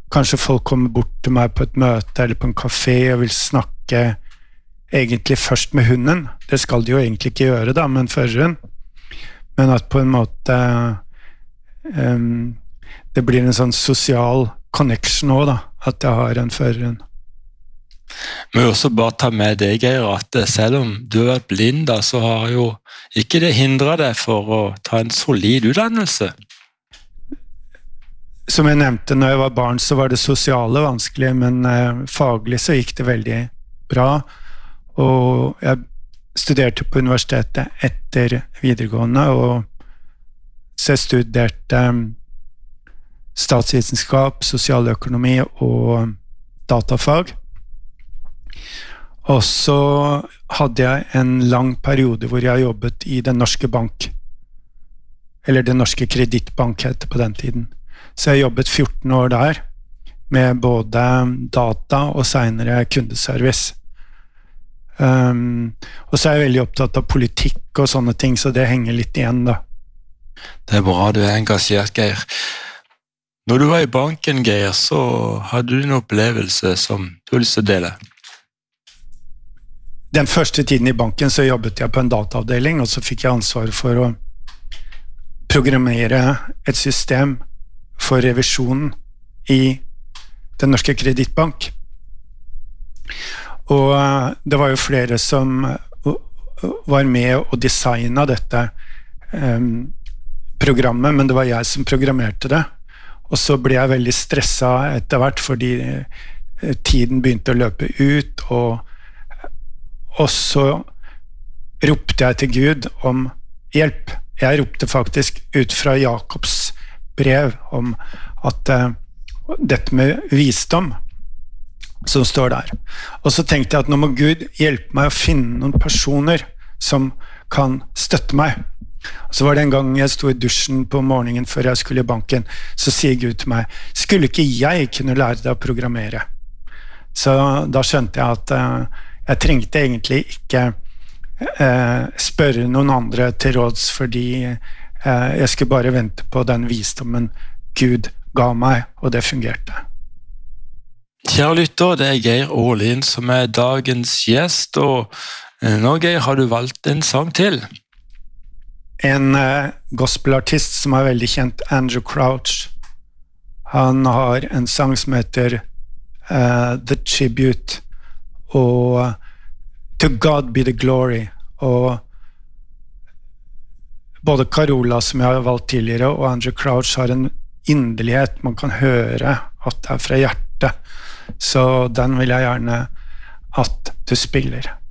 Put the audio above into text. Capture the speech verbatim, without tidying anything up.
kanskje folk kommer bort til meg på et møte eller på en kafé og vil snakke egentlig først med hunden. Det skal de jo egentlig ikke gjøre da, med en førerhund. Men at på en måte um, det blir en sånn sosial connection også da, at jeg har en førerhund. Men også bare ta med deg, Geir, at selv om du har vært blind, da, så har jo ikke det hindret deg for å ta en solid utdannelse. Som jeg nevnte, når jeg var barn, så var det sosiale vanskelig, men eh, faglig så gikk det veldig bra. Og jeg studerte på universitetet etter videregående, og så jeg studerte um, statsvitenskap, sosialøkonomi og datafag. Og så hadde jeg en lang periode hvor jeg jobbet i Den Norske Bank, eller Den Norske Kredittbank het det på den tiden. Så jeg jobbet fjorten år der, med både data og senere kundeservice. Um, og så er jeg veldig opptatt av politikk og sånne ting, så det henger litt igjen da. Det er bra du er engasjert, Geir. Når du var i banken, Geir, så hadde du en opplevelse som du har lyst til å dele. Den første tiden i banken så jobbet jeg på en dataavdeling, og så fikk jeg ansvar for å programmere et system for revisjonen i Den Norske Kredittbank. Og det var jo flere som var med og designet dette um, programmet, men det var jeg som programmerte det. Og så ble jeg veldig stresset etter hvert, fordi tiden begynte å løpe ut, og, og så ropte jeg til Gud om hjelp. Jeg ropte faktisk ut fra Jakobs brev om at uh, dette med visdom som står der. Og så tenkte jeg at nå må Gud hjelpe meg å finne noen personer som kan støtte meg. Og så var det en gang jeg sto i dusjen på morgenen før jeg skulle i banken, så sier Gud til meg, skulle ikke jeg kunne lære deg å programmere? Så da skjønte jeg at uh, jeg trengte egentlig ikke uh, spørre noen andre til råds, fordi uh, jeg skulle bare vente på den visdommen Gud ga meg, og det fungerte. Kjære lytter, det er Geir Åhlin som er dagens gjest, og nå, Geir, har du valgt en sang til? En uh, gospelartist som er veldig kjent, Andrew Crouch. Han har en sang som heter uh, The Tribute, og uh, To God Be the Glory, og både Carola, som jeg har valgt tidligere, og Andrew Crouch har en inderlighet, man kan høre at det er fra hjertet, så den vil jeg gjerne at du spiller.